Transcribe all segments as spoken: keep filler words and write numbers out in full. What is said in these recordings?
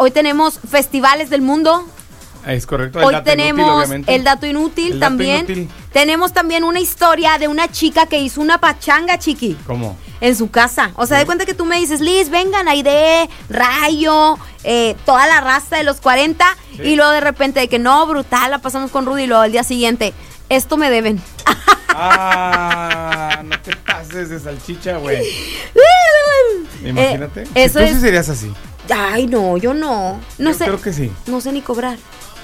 hoy tenemos festivales del mundo. Es correcto. El Hoy dato tenemos inútil, obviamente. el dato inútil El dato también. inútil. Tenemos también una historia de una chica que hizo una pachanga, chiqui. ¿Cómo? En su casa. O sea, Sí. de cuenta que tú me dices, Liz, vengan, Aide, Rayo, eh, toda la raza de los cuarenta. Sí. Y luego de repente de que no, brutal, la pasamos con Rudy. Y luego al día siguiente, esto me deben. Ah, no te pases de salchicha, güey. Imagínate. Eh, Si eso tú es- sí serías así. Ay, no, yo no. No Yo sé. creo que sí. No sé ni cobrar.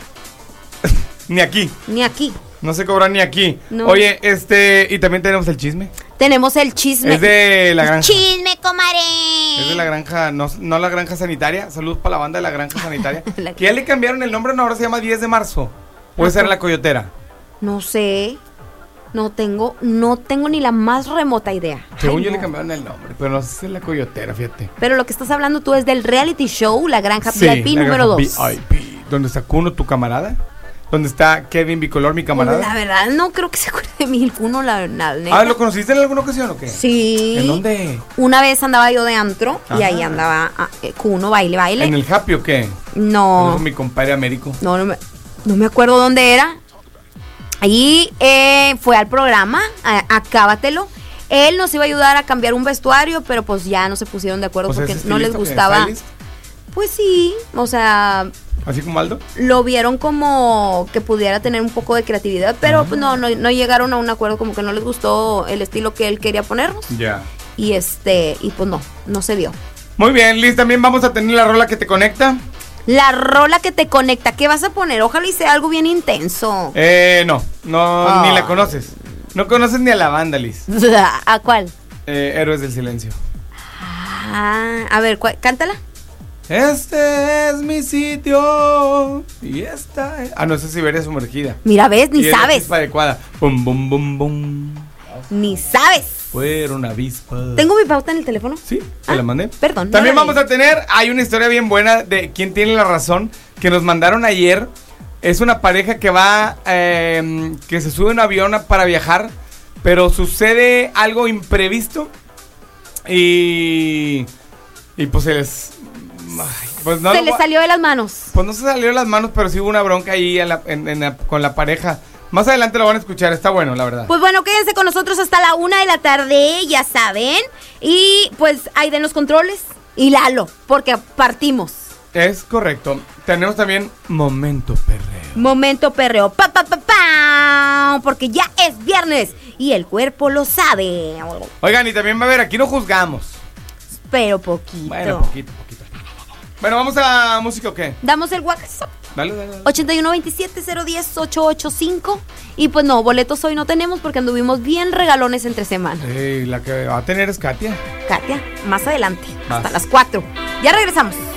Ni aquí. Ni aquí. No se cobra ni aquí. No. Oye, este, y también tenemos el chisme. Tenemos el chisme. Es de la granja. Chisme, comadre. Es de la granja, no, no la granja sanitaria. Saludos para la banda de la granja sanitaria. La- Que ya le cambiaron el nombre, no, ahora se llama diez de marzo. Puede ser la coyotera. No sé. No tengo, no tengo ni la más remota idea. Según Ay, yo no. le cambiaron el nombre, pero no sé si es la coyotera, fíjate. Pero lo que estás hablando tú es del reality show, la granja Sí, V I P la número dos. granja V I P. ¿Dónde está Kuno, tu camarada? ¿Dónde está Kevin Bicolor, mi camarada? La verdad, no creo que se acuerde de mí el Cuno, la, la neta. Ah, ¿lo conociste en alguna ocasión o qué? Sí. ¿En dónde? Una vez andaba yo de antro y Ajá. ahí andaba ah, eh, Cuno, baile, baile. ¿En el Happy o qué? No, Con mi compadre Américo. no, no me, no me acuerdo dónde era. Ahí eh, fue al programa, a- acábatelo. Él nos iba a ayudar a cambiar un vestuario, pero pues ya no se pusieron de acuerdo O sea, porque ¿es no les estilista o qué? gustaba. ¿Stylist? Pues sí, o sea, ¿Así como Aldo? lo vieron como que pudiera tener un poco de creatividad, pero pues no, no, no llegaron a un acuerdo, como que no les gustó el estilo que él quería ponernos. Ya. Y este, y pues no, no se dio. Muy bien, Liz, también vamos a tener la rola que te conecta. La rola que te conecta, ¿qué vas a poner? Ojalá y sea algo bien intenso. Eh, no, no, Ah. ni la conoces. No conoces ni a la banda, Liz. ¿A cuál? Eh, Héroes del Silencio. Ah, a ver, ¿cuál? Cántala. Este es mi sitio. Y esta es... Ah, no, esa es Siberia sumergida. Mira, ves, ni Y es la sabes. avispa adecuada. Bum, bum, bum, bum. Ni sabes. Fueron avispas. ¿Tengo mi pauta en el teléfono? Sí, te Ah, la mandé. perdón, no También la vamos leí. a tener, hay una historia bien buena de quién tiene la razón que nos mandaron ayer. Es una pareja que va, eh, que se sube a un avión para viajar, pero sucede algo imprevisto y, y pues se les, ay, pues no Se lo le voy a- salió de las manos. pues no se salió de las manos, pero sí hubo una bronca ahí en la- en- en la- con la pareja. Más adelante lo van a escuchar, está bueno, la verdad. Pues bueno, quédense con nosotros hasta la una de la tarde, ya saben. Y pues ahí den los controles y Lalo, porque partimos. Es correcto. Tenemos también Momento Perreo. Momento perreo, pa, pa, pa, pa, porque ya es viernes y el cuerpo lo sabe. Oigan, y también va a haber, aquí no juzgamos. Pero poquito. Bueno, poquito, poquito. Bueno, ¿vamos a la música o qué? Damos el WhatsApp. Dale, dale, dale. ochenta y uno veintisiete cero diez ocho ocho cinco. Y pues no, boletos hoy no tenemos porque anduvimos bien regalones entre semana. Ey, la que va a tener es Katia. Katia, más adelante, Más. hasta las cuatro. Ya regresamos.